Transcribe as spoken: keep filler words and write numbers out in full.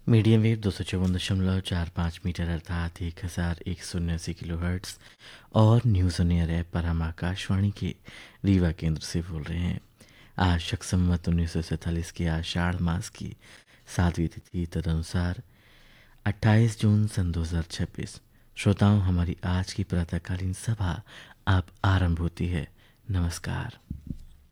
Medium wave दो सौ चौवन दशमलव चार पाँच मीटर अर्थात एक हज़ार एक सौ उन्यासी किलो हर्ट्स और न्यूज़ ऑन एयर ऐप पर हम आकाशवाणी के रीवा केंद्र से बोल रहे हैं। आज शक संवत उन्नीस सौ सैंतालीस के आषाढ़ मास की सातवीं तिथि तदनुसार अट्ठाईस जून सन दो हज़ार छब्बीस। श्रोताओं, हमारी आज की प्रातःकालीन सभा अब आरंभ होती है। नमस्कार।